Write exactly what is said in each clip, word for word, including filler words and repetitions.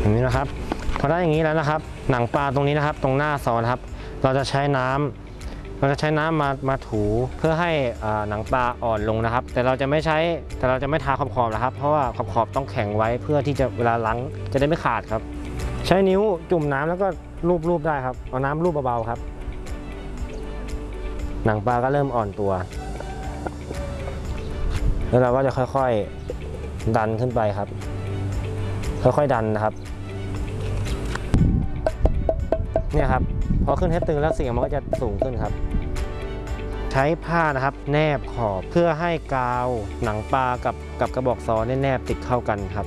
อย่างนี้นะครับพอได้อย่างนี้แล้วนะครับหนังปลาตรงนี้นะครับตรงหน้าซอนะครับเราจะใช้น้ำเราจะใช้น้ำมามาถูเพื่อให้หนังปลาอ่อนลงนะครับแต่เราจะไม่ใช้แต่เราจะไม่ทาขอบๆนะครับเพราะว่าขอบๆต้องแข็งไว้เพื่อที่จะเวลาล้างจะได้ไม่ขาดครับใช้นิ้วจุ่มน้ำแล้วก็ลูบๆได้ครับเอาน้ำลูบเบาๆครับหนังปลาก็เริ่มอ่อนตัวแล้วเราก็จะค่อยๆดันขึ้นไปครับค่อยๆดันนะครับเนี่ยครับพอขึ้นให้ตึงแล้วเสียงมันก็จะสูงขึ้นครับใช้ผ้านะครับแนบขอบเพื่อให้กาวหนังปลากับกับกระบอกซอแนบติดเข้ากันครับ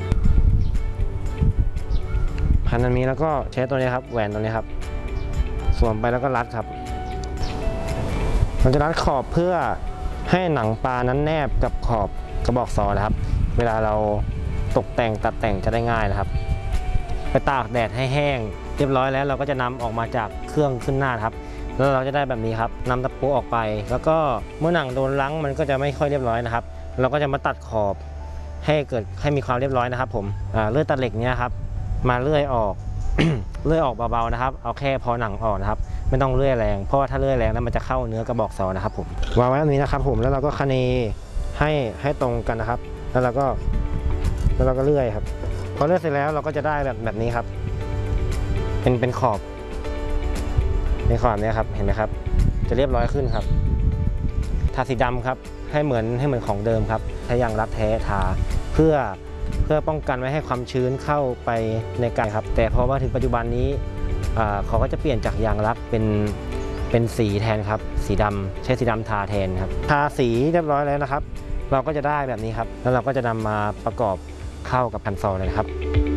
พันอันนี้แล้วก็ใช้ตัวนี้ครับแหวนตัวนี้ครับสวมไปแล้วก็รัดครับเราจะรัดขอบเพื่อให้หนังปลานั้นแนบกับขอบกระบอกซอนะครับเวลาเราตกแต่งตัดแต่งจะได้ง่ายนะครับไปตากแดดให้แห้งเรียบร้อยแล้วเราก็จะนำออกมาจากเครื่องขึ้นหน้าครับแล้วเราจะได้แบบนี้ครับนำตะปูออกไปแล้วก็เมื่อหนังโดนล้างมันก็จะไม่ค่อยเรียบร้อยนะครับเราก็จะมาตัดขอบให้เกิดให้มีความเรียบร้อยนะครับผมเลื่อยตัดเหล็กเนี้ยครับมาเลื่อยออก เลื่อยออกเบาๆนะครับเอาแค่พอหนังออกนะครับไม่ต้องเลื่อยแรงเพราะว่าถ้าเลื่อยแรงแล้วมันจะเข้าเนื้อกระบอกซอนะครับผมวางไว้แบบนี้นะครับผมแล้วเราก็คะเนให้ให้ตรงกันนะครับแล้วเราก็แล้วเราก็เลื่อยครับพอเลื่อยเสร็จแล้วเราก็จะได้แบบแบบนี้ครับเป็นเป็นขอบเป็นขอบนี้ครับเห็นไหมครับจะเรียบร้อยขึ้นครับทาสีดำครับให้เหมือนให้เหมือนของเดิมครับใช้ยางรักแท้ทาเพื่อเพื่อป้องกันไม่ให้ความชื้นเข้าไปในกายครับแต่พอมาถึงปัจจุบันนี้เขาก็จะเปลี่ยนจากยางรักเป็นเป็นสีแทนครับสีดำใช้สีดำทาแทนครับทาสีเรียบร้อยแล้วนะครับเราก็จะได้แบบนี้ครับแล้วเราก็จะนำมาประกอบเข้ากับพันซอเลยครับ